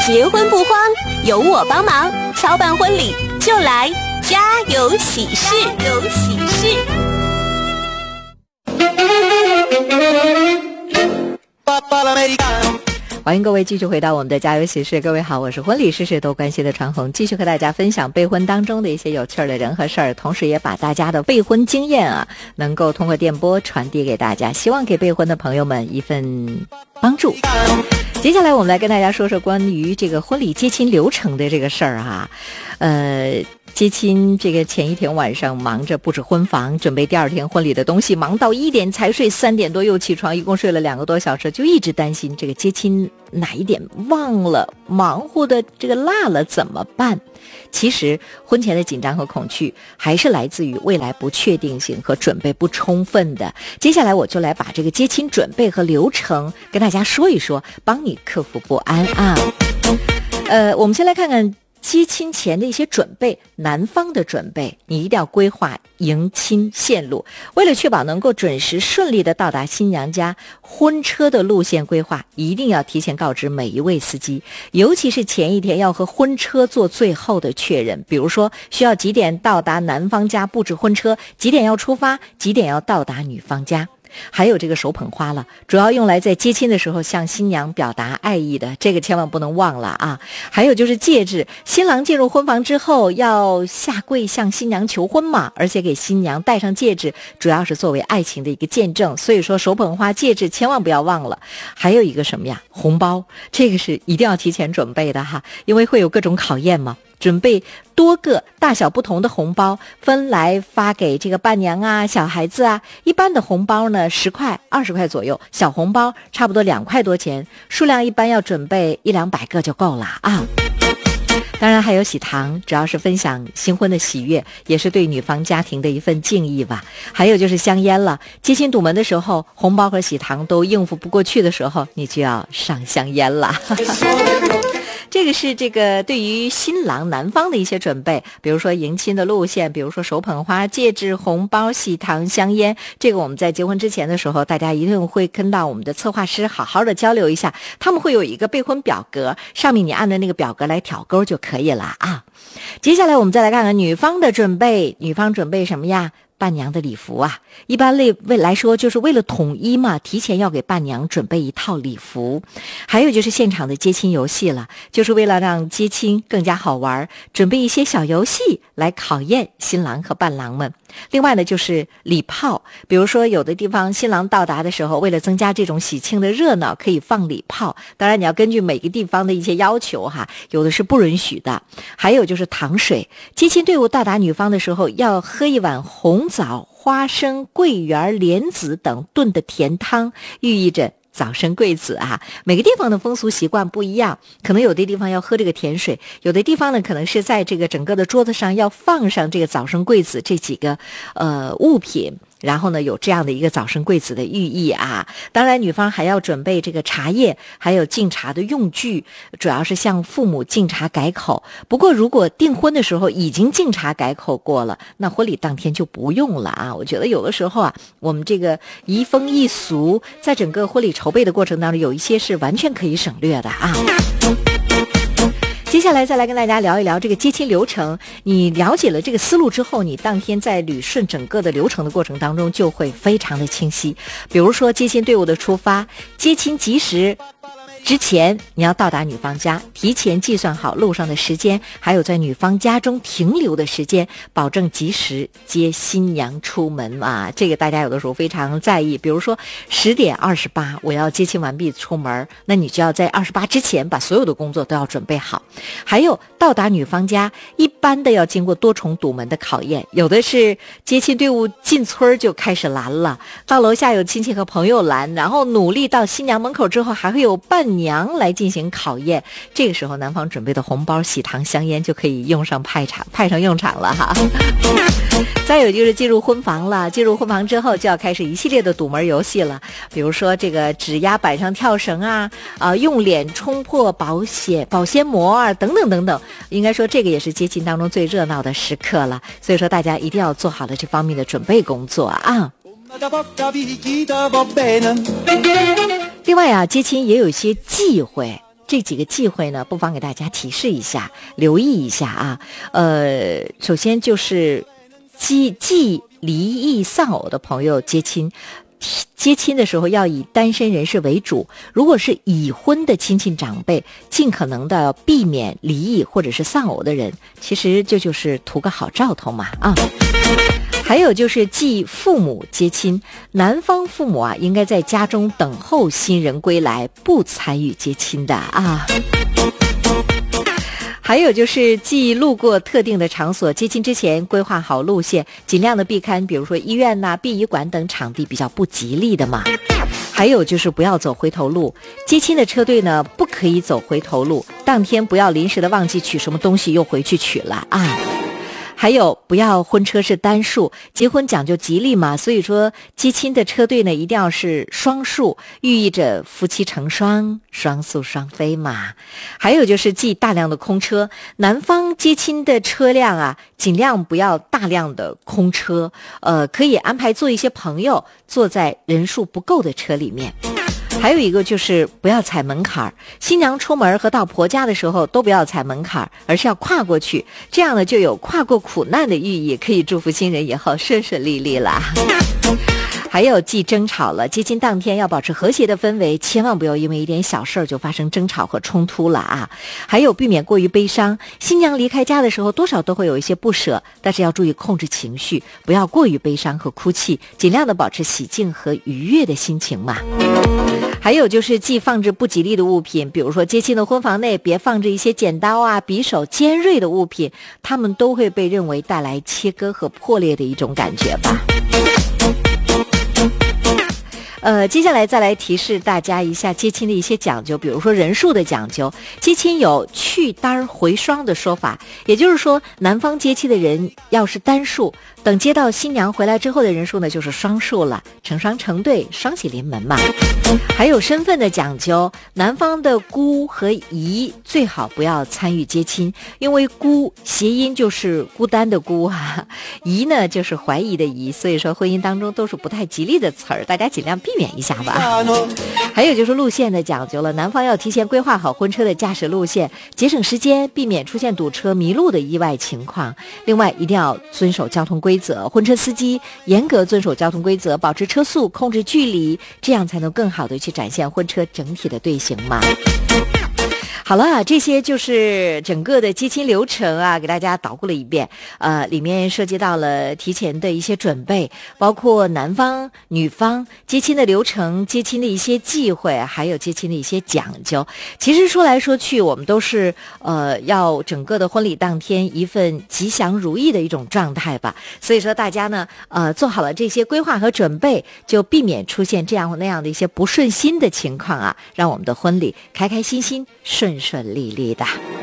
结婚不慌，有我帮忙，操办婚礼就来家有喜事，有喜事。 欢迎各位继续回到我们的家有喜事。各位好，我是婚礼事事都关心的传红，继续和大家分享备婚当中的一些有趣的人和事儿，同时也把大家的备婚经验能够通过电波传递给大家，希望给备婚的朋友们一份帮助。接下来我们来跟大家说说关于这个婚礼接亲流程的这个事儿接亲这个前一天晚上忙着布置婚房，准备第二天婚礼的东西，忙到1点才睡，3点多又起床，一共睡了2个多小时，就一直担心这个接亲哪一点忘了，忙乎的这个落了怎么办？其实婚前的紧张和恐惧还是来自于未来不确定性和准备不充分的。接下来我就来把这个接亲准备和流程跟大家说一说，帮你克服不安我们先来看看接亲前的一些准备，男方的准备，你一定要规划迎亲线路。为了确保能够准时顺利的到达新娘家，婚车的路线规划一定要提前告知每一位司机，尤其是前一天要和婚车做最后的确认，比如说需要几点到达男方家布置婚车，几点要出发，几点要到达女方家。还有这个手捧花了，主要用来在接亲的时候向新娘表达爱意的，这个千万不能忘了还有就是戒指，新郎进入婚房之后要下跪向新娘求婚嘛，而且给新娘戴上戒指，主要是作为爱情的一个见证，所以说手捧花戒指千万不要忘了。还有一个什么呀，红包，这个是一定要提前准备的因为会有各种考验嘛，准备多个大小不同的红包，分来发给这个伴娘小孩子一般的红包呢10块20块左右，小红包差不多2块多钱，数量一般要准备100-200个就够了当然还有喜糖，主要是分享新婚的喜悦，也是对女方家庭的一份敬意吧。还有就是香烟了，接亲堵门的时候，红包和喜糖都应付不过去的时候，你就要上香烟了这个是这个对于新郎男方的一些准备，比如说迎亲的路线，比如说手捧花、戒指、红包、喜糖、香烟，这个我们在结婚之前的时候，大家一定会跟到我们的策划师好好的交流一下，他们会有一个备婚表格，上面你按照那个表格来挑勾就可以了接下来我们再来看看女方的准备，女方准备什么呀？伴娘的礼服一般来说就是为了统一嘛，提前要给伴娘准备一套礼服。还有就是现场的接亲游戏了，就是为了让接亲更加好玩，准备一些小游戏来考验新郎和伴郎们。另外呢就是礼炮，比如说有的地方新郎到达的时候，为了增加这种喜庆的热闹，可以放礼炮，当然你要根据每个地方的一些要求有的是不允许的。还有就是糖水，接亲队伍到达女方的时候要喝一碗红枣、花生、桂圆、莲子等炖的甜汤，寓意着早生贵子每个地方的风俗习惯不一样，可能有的地方要喝这个甜水，有的地方呢可能是在这个整个的桌子上要放上这个早生贵子这几个物品，然后呢有这样的一个早生贵子的寓意当然女方还要准备这个茶叶，还有敬茶的用具，主要是向父母敬茶改口。不过如果订婚的时候已经敬茶改口过了，那婚礼当天就不用了我觉得有的时候我们这个移风易俗，在整个婚礼筹备的过程当中，有一些是完全可以省略的接下来再来跟大家聊一聊这个接亲流程，你了解了这个思路之后，你当天在捋顺整个的流程的过程当中就会非常的清晰。比如说接亲队伍的出发，接亲及时之前你要到达女方家，提前计算好路上的时间，还有在女方家中停留的时间，保证及时接新娘出门这个大家有的时候非常在意，比如说10点28我要接亲完毕出门，那你就要在28之前把所有的工作都要准备好。还有到达女方家一般的要经过多重堵门的考验，有的是接亲队伍进村就开始拦了，到楼下有亲戚和朋友拦，然后努力到新娘门口之后还会有伴娘来进行考验，这个时候男方准备的红包、喜糖、香烟就可以派上用场了再有就是进入婚房了，进入婚房之后就要开始一系列的堵门游戏了，比如说这个指压板上跳绳用脸冲破保鲜膜等等等等，应该说这个也是接亲当中最热闹的时刻了，所以说大家一定要做好了这方面的准备工作另外接亲也有一些忌讳， 这几个忌讳呢，不妨给大家提示一下，留意一下啊。首先就是既离异丧偶的朋友接亲的时候要以单身人士为主，如果是已婚的亲戚长辈，尽可能的避免离异或者是丧偶的人，其实这就是图个好兆头嘛啊。还有就是继父母接亲，男方父母啊应该在家中等候新人归来，不参与接亲的啊。还有就是既路过特定的场所，接亲之前规划好路线，尽量的避开比如说医院呐、殡仪馆等场地比较不吉利的嘛。还有就是不要走回头路，接亲的车队呢不可以走回头路，当天不要临时的忘记取什么东西又回去取了啊。还有不要婚车是单数，结婚讲究吉利嘛，所以说接亲的车队呢一定要是双数，寓意着夫妻成双，双宿双飞嘛。还有就是忌大量的空车，男方接亲的车辆啊尽量不要大量的空车，可以安排坐一些朋友坐在人数不够的车里面。还有一个就是不要踩门槛，新娘出门和到婆家的时候都不要踩门槛，而是要跨过去，这样呢就有跨过苦难的寓意，可以祝福新人以后顺顺利利啦。还有忌争吵了，接亲当天要保持和谐的氛围，千万不要因为一点小事就发生争吵和冲突了啊。还有避免过于悲伤，新娘离开家的时候多少都会有一些不舍，但是要注意控制情绪，不要过于悲伤和哭泣，尽量的保持喜静和愉悦的心情嘛。还有就是忌放置不吉利的物品，比如说接亲的婚房内别放置一些剪刀啊、匕首、尖锐的物品，它们都会被认为带来切割和破裂的一种感觉吧。接下来再来提示大家一下接亲的一些讲究，比如说人数的讲究。接亲有去单回双的说法，也就是说男方接亲的人要是单数，等接到新娘回来之后的人数呢就是双数了，成双成对，双喜临门嘛。还有身份的讲究，男方的姑和姨最好不要参与接亲，因为姑谐音就是孤单的孤啊，姨呢就是怀疑的疑，所以说婚姻当中都是不太吉利的词儿，大家尽量避免一下吧。还有就是路线的讲究了，男方要提前规划好婚车的驾驶路线，节省时间，避免出现堵车迷路的意外情况。另外一定要遵守交通规则，婚车司机严格遵守交通规则，保持车速，控制距离，这样才能更好的去展现婚车整体的队形嘛。好了，这些就是整个的接亲流程啊，给大家捣鼓了一遍。里面涉及到了提前的一些准备，包括男方、女方接亲的流程、接亲的一些忌讳，还有接亲的一些讲究。其实说来说去，我们都是要整个的婚礼当天一份吉祥如意的一种状态吧。所以说大家呢，做好了这些规划和准备，就避免出现这样那样的一些不顺心的情况啊，让我们的婚礼开开心心、顺顺利利的。